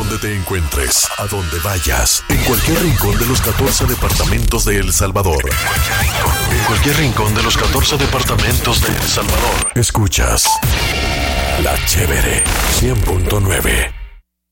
donde te encuentres, a donde vayas, en cualquier rincón de los 14 departamentos de El Salvador. En cualquier rincón de los 14 departamentos de El Salvador. Escuchas La Chévere 100.9.